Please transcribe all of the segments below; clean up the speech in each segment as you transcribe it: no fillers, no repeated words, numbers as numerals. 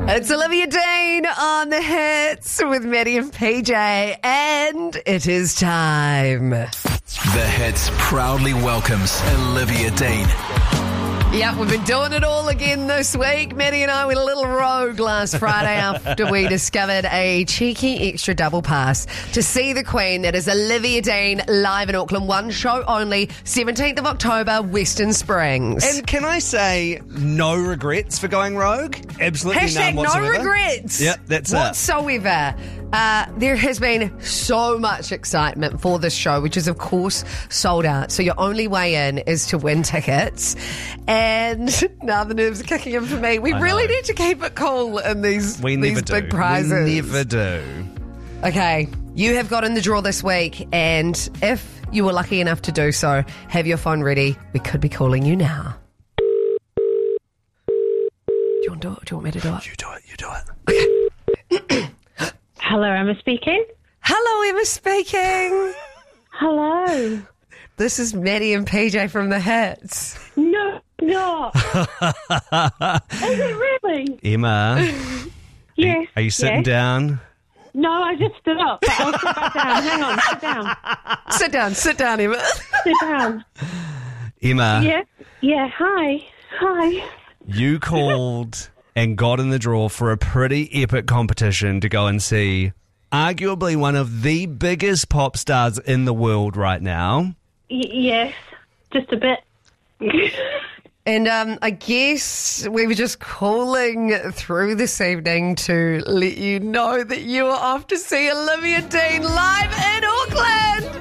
It's Olivia Dean on the hits with Maddie and PJ, and it is time. The Hits proudly welcomes Olivia Dean. Yep, we've been doing it all again this week. Maddie and I went a little rogue last Friday after we discovered a cheeky extra double pass to see the Queen. That is Olivia Dean live in Auckland. One show only, 17th of October, Western Springs. And can I say no regrets for going rogue? Absolutely Hashtag none whatsoever. no regrets. Yep, that's it. whatsoever. There has been so much excitement for this show, which is, of course, sold out. So your only way in is to win tickets. And now the nerves are kicking in for me. We really need to keep it cool in these big prizes. We never do. Okay, you have got in the draw this week, and if you were lucky enough to do so, have your phone ready. We could be calling you now. Do you want to do it? Do you want me to do it? You do it. Okay. Hello, Emma speaking. Hello, Emma speaking. Hello. This is Maddie and PJ from the Hits. No, not. Is it really? Emma, Yes. are you sitting yes. down? No, I just stood up, but I'll sit back down. Hang on, sit down. Sit down, Emma. Sit down. Emma, Yeah, hi. you called and got in the draw for a pretty epic competition to go and see arguably one of the biggest pop stars in the world right now. Yes, just a bit. And I guess we were just calling through this evening to let you know that you are off to see Olivia Dean live in Auckland.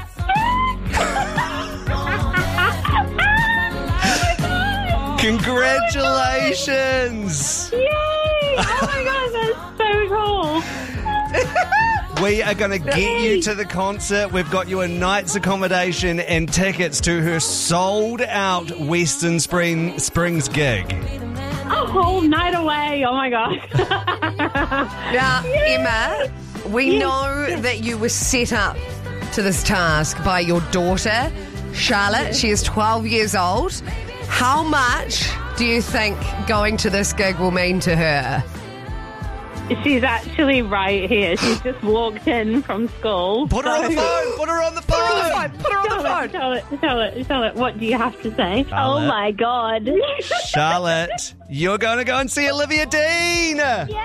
Congratulations! Yay! Oh my god, that's so cool. We are going to get you to the concert. We've got you a night's accommodation and tickets to her sold-out Western Springs gig. A whole night away. Oh my god. Now, Emma, we know that you were set up to this task by your daughter, Charlotte. She is 12 years old. How much do you think going to this gig will mean to her? She's actually right here. She's just walked in from school. Put her on the phone! Put her on the phone! Put her on the phone. Charlotte, what do you have to say? Charlotte. Oh my god. Charlotte, you're going to go and see Olivia Dean! Yay!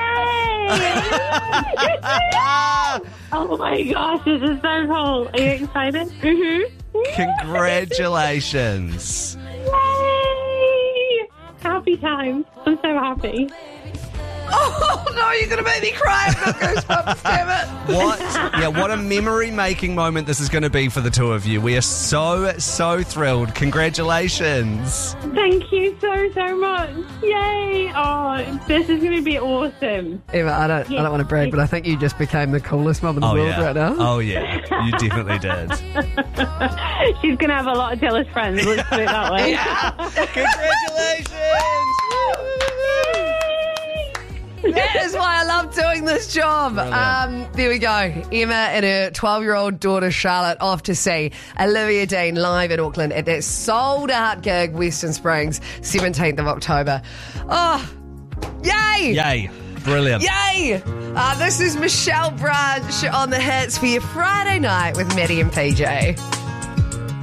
Oh my gosh, this is so cool. Are you excited? Mm-hmm. Congratulations. Yay! Happy times. I'm so happy. Oh, no, you're going to make me cry. I've got goosebumps, damn it. What a memory-making moment this is going to be for the two of you. We are so thrilled. Congratulations. Thank you so much. Yay! Oh, this is going to be awesome. Emma, I don't want to brag, but I think you just became the coolest mum in the world right now. Oh, yeah. You definitely did. She's going to have a lot of jealous friends. Let's put it that way. Congratulations! That is why I love doing this job. There we go. Emma and her 12-year-old daughter Charlotte off to see Olivia Dean live in Auckland at that sold-out gig, Western Springs, 17th of October. Oh, yay! Yay. Brilliant. Yay! This is Michelle Branch on the hits for your Friday night with Maddie and PJ.